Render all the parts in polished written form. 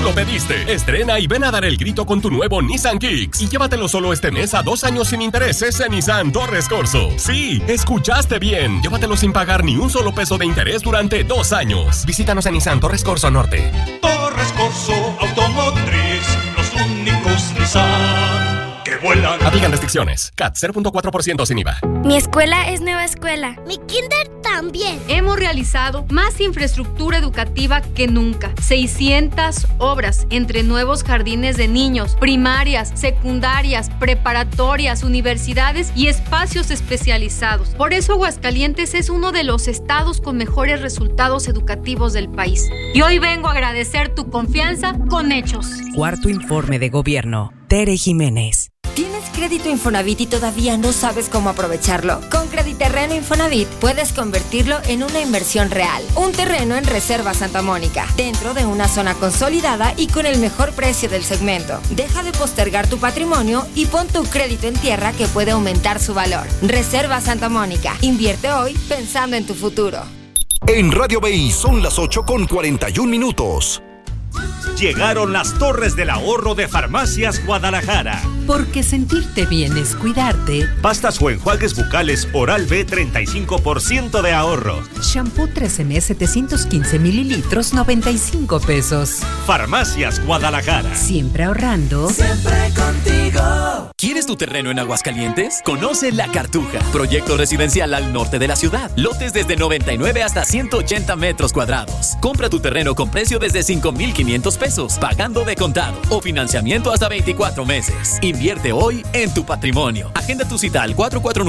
lo pediste. Estrena y ven a dar el grito con tu nuevo Nissan Kicks y llévatelo solo este mes a 2 años sin intereses en Nissan Torres Corso. Sí, escuchaste bien. Llévatelo sin pagar ni un solo peso de interés durante 2 años. Visítanos en Nissan Torres Corso Norte. Torres Corso Automotriz, los únicos Nissan que vuelan. Aplican restricciones. CAT 0.4% sin IVA. Mi escuela es nueva escuela. Mi kinder también. Hemos realizado más infraestructura educativa que nunca. 600 obras entre nuevos jardines de niños, primarias, secundarias, preparatorias, universidades y espacios especializados. Por eso Aguascalientes es uno de los estados con mejores resultados educativos del país. Y hoy vengo a agradecer tu confianza con hechos. Cuarto informe de gobierno. Tere Jiménez. ¿Tienes crédito Infonavit y todavía no sabes cómo aprovecharlo? Con Crediterreno Infonavit puedes convertirlo en una inversión real. Un terreno en Reserva Santa Mónica, dentro de una zona consolidada y con el mejor precio del segmento. Deja de postergar tu patrimonio y pon tu crédito en tierra que puede aumentar su valor. Reserva Santa Mónica. Invierte hoy pensando en tu futuro. En Radio BI son las 8:41. Llegaron las Torres del Ahorro de Farmacias Guadalajara. Porque sentirte bien es cuidarte. Pastas o enjuagues bucales Oral B, 35% de ahorro. Shampoo 13M 715 mililitros, 95 pesos. Farmacias Guadalajara. Siempre ahorrando. Siempre contigo. ¿Quieres tu terreno en Aguascalientes? Conoce La Cartuja, proyecto residencial al norte de la ciudad. Lotes desde 99 hasta 180 metros cuadrados. Compra tu terreno con precio desde 5,500 pesos, pagando de contado o financiamiento hasta 24 meses. Invierte hoy en tu patrimonio. Agenda tu cita al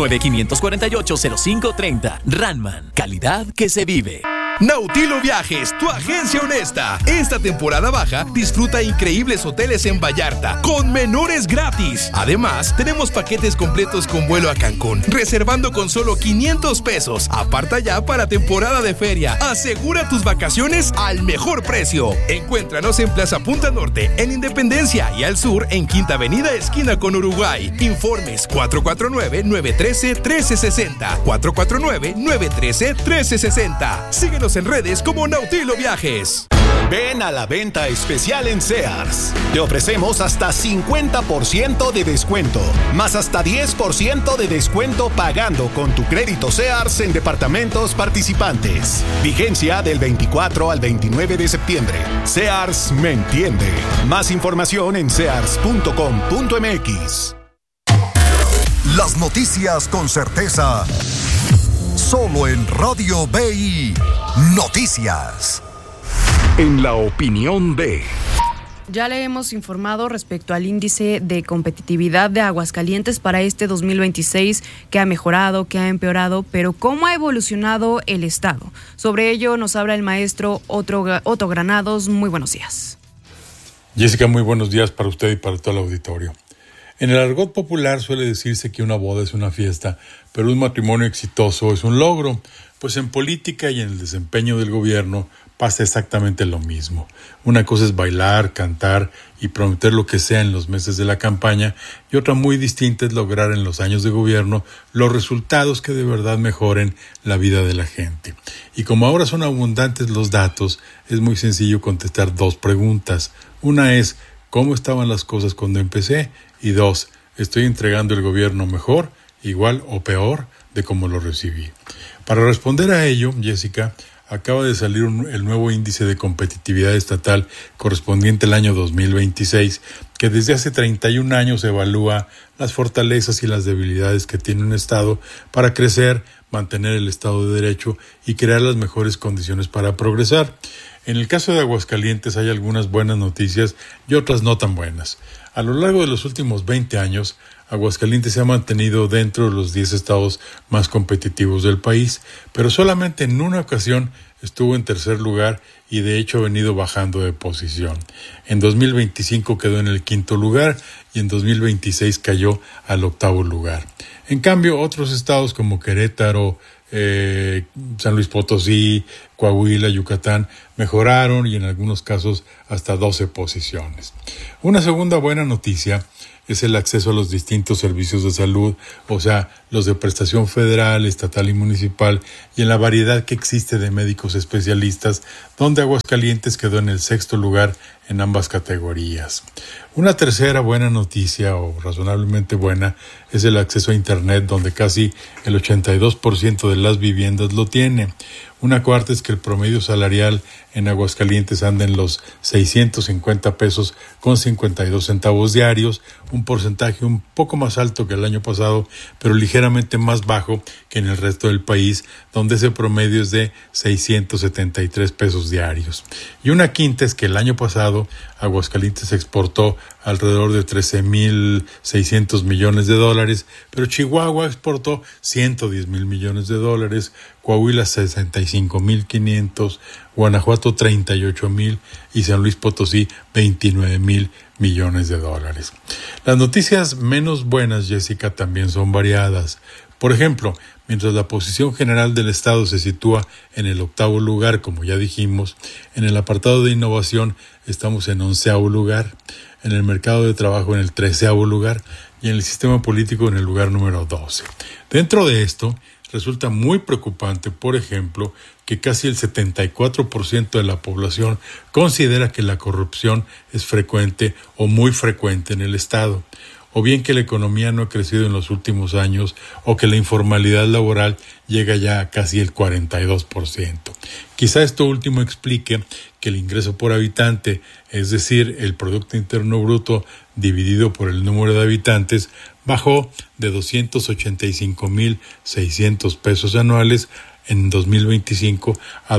449-548-0530. Ranman, calidad que se vive. Nautilo Viajes, tu agencia honesta. Esta temporada baja, disfruta increíbles hoteles en Vallarta, con menores gratis. Además, tenemos paquetes completos con vuelo a Cancún, reservando con solo 500 pesos. Aparta ya para temporada de feria. Asegura tus vacaciones al mejor precio. Encuéntranos en Plaza Punta Norte, en Independencia, y al sur, en Quinta Avenida, esquina con Uruguay. Informes 449-913-1360. 449-913-1360. Síguenos en redes como Nautilo Viajes. Ven a la venta especial en Sears. Te ofrecemos hasta 50% de descuento, más hasta 10% de descuento pagando con tu crédito Sears en departamentos participantes. Vigencia del 24 al 29 de septiembre. Sears me entiende. Más información en sears.com.mx. Las noticias con certeza. Solo en Radio BI Noticias. En la opinión de... Ya le hemos informado respecto al índice de competitividad de Aguascalientes para este 2026, que ha mejorado, que ha empeorado, pero ¿cómo ha evolucionado el estado? Sobre ello nos habla el maestro Otto Granados. Muy buenos días. Jessica, muy buenos días para usted y para todo el auditorio. En el argot popular suele decirse que una boda es una fiesta, pero un matrimonio exitoso es un logro, pues en política y en el desempeño del gobierno pasa exactamente lo mismo. Una cosa es bailar, cantar y prometer lo que sea en los meses de la campaña, y otra muy distinta es lograr en los años de gobierno los resultados que de verdad mejoren la vida de la gente. Y como ahora son abundantes los datos, es muy sencillo contestar 2 preguntas. Una es, ¿cómo estaban las cosas cuando empecé? Y 2, ¿estoy entregando el gobierno mejor, igual o peor de cómo lo recibí? Para responder a ello, Jessica, acaba de salir el nuevo índice de competitividad estatal correspondiente al año 2026, que desde hace 31 años evalúa las fortalezas y las debilidades que tiene un Estado para crecer, mantener el Estado de Derecho y crear las mejores condiciones para progresar. En el caso de Aguascalientes hay algunas buenas noticias y otras no tan buenas. A lo largo de los últimos 20 años, Aguascalientes se ha mantenido dentro de los 10 estados más competitivos del país, pero solamente en una ocasión estuvo en tercer lugar y de hecho ha venido bajando de posición. En 2025 quedó en el 5º lugar y en 2026 cayó al 8º lugar. En cambio, otros estados como Querétaro, San Luis Potosí, Coahuila, Yucatán mejoraron y en algunos casos hasta 12 posiciones. Una segunda buena noticia es el acceso a los distintos servicios de salud, o sea, los de prestación federal, estatal y municipal, y en la variedad que existe de médicos especialistas, donde Aguascalientes quedó en el 6º lugar en ambas categorías. Una tercera buena noticia, o razonablemente buena, es el acceso a Internet, donde casi el 82% de las viviendas lo tiene. Una cuarta es que el promedio salarial en Aguascalientes anda en los 650 pesos con 52 centavos diarios, un porcentaje un poco más alto que el año pasado, pero ligeramente más bajo que en el resto del país, donde ese promedio es de 673 pesos diarios. Y una quinta es que el año pasado Aguascalientes exportó alrededor de 13.600 millones de dólares, pero Chihuahua exportó 110.000 millones de dólares, Coahuila 65.500, Guanajuato 38.000 y San Luis Potosí 29.000 millones de dólares. Las noticias menos buenas, Jessica, también son variadas. Por ejemplo, mientras la posición general del Estado se sitúa en el 8º lugar, como ya dijimos, en el apartado de innovación estamos en 11º lugar, en el mercado de trabajo en el 13º lugar y en el sistema político en el lugar número 12. Dentro de esto, resulta muy preocupante, por ejemplo, que casi el 74% de la población considera que la corrupción es frecuente o muy frecuente en el Estado, o bien que la economía no ha crecido en los últimos años, o que la informalidad laboral llega ya a casi el 42%. Quizá esto último explique que el ingreso por habitante, es decir, el Producto Interno Bruto dividido por el número de habitantes, bajó de 285.600 pesos anuales en 2025 a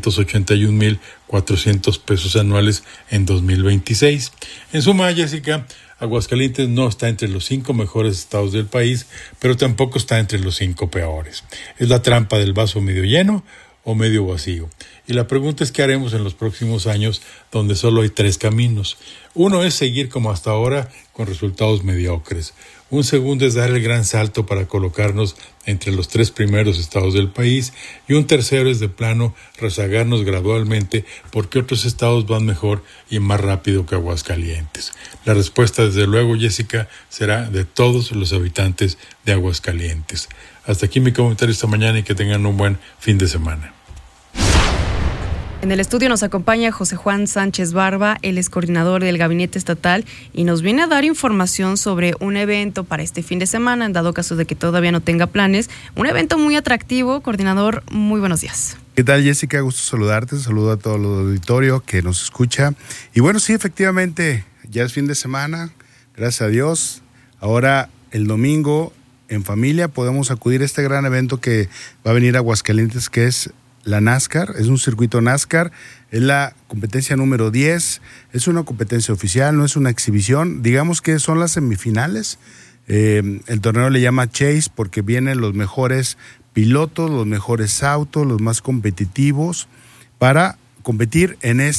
281.400 pesos anuales en 2026. En suma, Jessica, Aguascalientes no está entre los 5 mejores estados del país, pero tampoco está entre los 5 peores. Es la trampa del vaso medio lleno o medio vacío. Y la pregunta es qué haremos en los próximos años, donde solo hay 3 caminos. Uno es seguir como hasta ahora con resultados mediocres. Un segundo es dar el gran salto para colocarnos entre los 3 primeros estados del país, y un tercero es de plano rezagarnos gradualmente porque otros estados van mejor y más rápido que Aguascalientes. La respuesta, desde luego, Jessica, será de todos los habitantes de Aguascalientes. Hasta aquí mi comentario esta mañana y que tengan un buen fin de semana. En el estudio nos acompaña José Juan Sánchez Barba, él es coordinador del Gabinete Estatal y nos viene a dar información sobre un evento para este fin de semana, en dado caso de que todavía no tenga planes. Un evento muy atractivo. Coordinador, muy buenos días. ¿Qué tal, Jessica? Gusto saludarte, saludo a todo el auditorio que nos escucha. Y bueno, sí, efectivamente, ya es fin de semana, gracias a Dios. Ahora, el domingo, en familia, podemos acudir a este gran evento que va a venir a Aguascalientes, que es la NASCAR. Es un circuito NASCAR, es la competencia número 10, es una competencia oficial, no es una exhibición, digamos que son las semifinales. El torneo le llama Chase porque vienen los mejores pilotos, los mejores autos, los más competitivos para competir en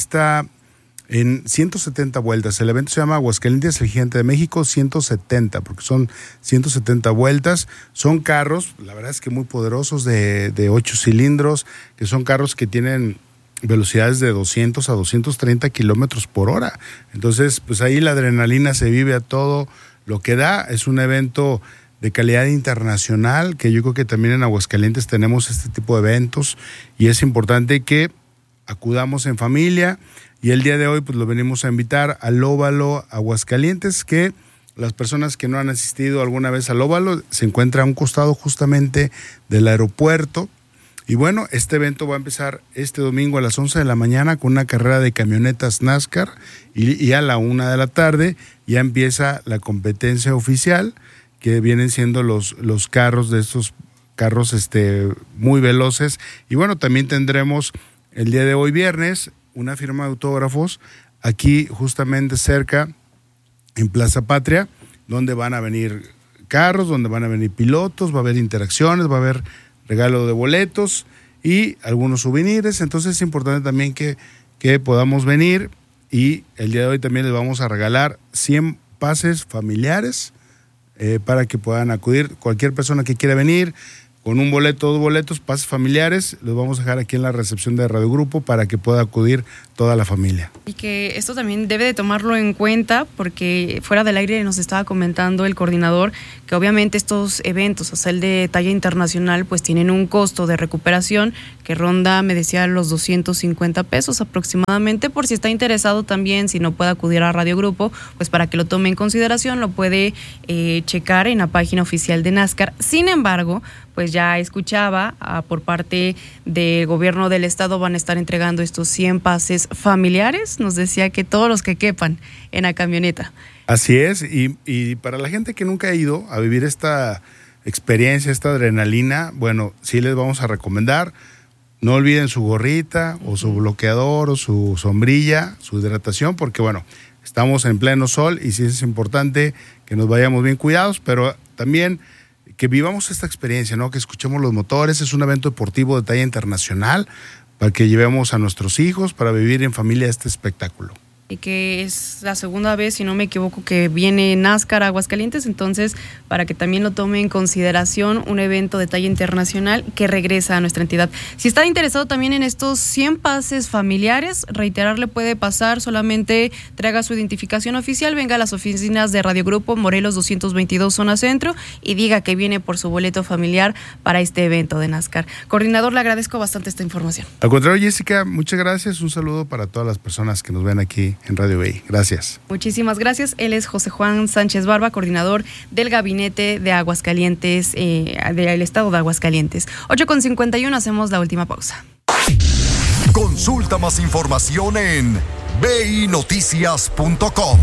170 vueltas. El evento se llama Aguascalientes, el Gigante de México 170, porque son 170 vueltas. Son carros, la verdad es que muy poderosos, de 8 cilindros, que son carros que tienen velocidades de 200 a 230 kilómetros por hora. Entonces, pues ahí la adrenalina se vive a todo lo que da. Es un evento de calidad internacional, que yo creo que también en Aguascalientes tenemos este tipo de eventos, y es importante que acudamos en familia. Y el día de hoy pues lo venimos a invitar al Óvalo Aguascalientes, que las personas que no han asistido alguna vez al Óvalo se encuentra a un costado justamente del aeropuerto. Y bueno, este evento va a empezar este domingo a las 11 de la mañana con una carrera de camionetas NASCAR, y a la 1 de la tarde ya empieza la competencia oficial, que vienen siendo los carros de estos carros muy veloces. Y bueno, también tendremos el día de hoy viernes una firma de autógrafos aquí justamente cerca en Plaza Patria, donde van a venir carros, donde van a venir pilotos, va a haber interacciones, va a haber regalo de boletos y algunos souvenirs. Entonces es importante también que podamos venir, y el día de hoy también les vamos a regalar 100 pases familiares para que puedan acudir cualquier persona que quiera venir, con un boleto, 2 boletos, pases familiares, los vamos a dejar aquí en la recepción de Radio Grupo para que pueda acudir toda la familia. Y que esto también debe de tomarlo en cuenta, porque fuera del aire nos estaba comentando el coordinador que obviamente estos eventos, o sea, el de talla internacional, pues tienen un costo de recuperación que ronda, me decía, los 250 pesos aproximadamente. Por si está interesado también, si no puede acudir a Radio Grupo, pues para que lo tome en consideración, lo puede checar en la página oficial de NASCAR. Sin embargo, pues ya escuchaba por parte del gobierno del estado van a estar entregando estos 100 pases familiares. Nos decía que todos los que quepan en la camioneta. Así es, y para la gente que nunca ha ido a vivir esta experiencia, esta adrenalina, bueno, sí les vamos a recomendar, no olviden su gorrita o su bloqueador o su sombrilla, su hidratación, porque bueno, estamos en pleno sol y sí es importante que nos vayamos bien cuidados, pero también que vivamos esta experiencia, ¿no? Que escuchemos los motores. Es un evento deportivo de talla internacional para que llevemos a nuestros hijos para vivir en familia este espectáculo. Y que es la segunda vez, si no me equivoco, que viene NASCAR a Aguascalientes, entonces para que también lo tome en consideración, un evento de talla internacional que regresa a nuestra entidad. Si está interesado también en estos 100 pases familiares, reiterarle, puede pasar, solamente traiga su identificación oficial, venga a las oficinas de Radio Grupo Morelos 222 Zona Centro y diga que viene por su boleto familiar para este evento de NASCAR. Coordinador, le agradezco bastante esta información. Al contrario, Jessica, muchas gracias, un saludo para todas las personas que nos ven aquí en Radio BI. Gracias. Muchísimas gracias. Él es José Juan Sánchez Barba, coordinador del Gabinete de Aguascalientes, del Estado de Aguascalientes. 8:51, hacemos la última pausa. Consulta más información en binoticias.com.